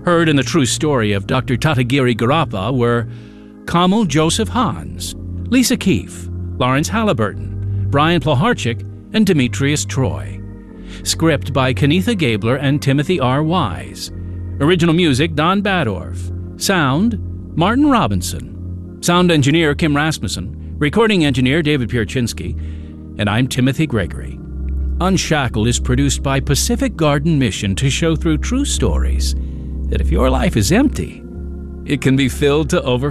Heard in the true story of Dr. Tatagiri Garappa were Kamal Joseph Hans, Lisa Keefe, Lawrence Halliburton, Brian Plaharchik, and Demetrius Troy. Script by Kenitha Gabler and Timothy R. Wise. Original music Don Badorf. Sound Martin Robinson. Sound engineer Kim Rasmussen. Recording engineer David Pierczynski. And I'm Timothy Gregory. Unshackled is produced by Pacific Garden Mission to show through true stories that if your life is empty, it can be filled to overflowing.